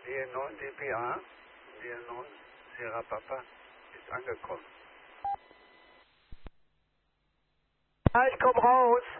DN9 DPA, DN9 Sierra Papa ist angekommen. Ja, ich komm raus.